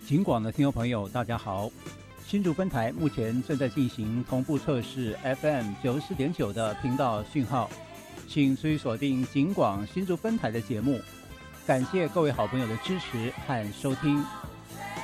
警广的听众朋友，大家好。新竹分台目前正在进行同步测试 FM 94.9的频道讯号，请持续锁定警广新竹分台的节目。感谢各位好朋友的支持和收听。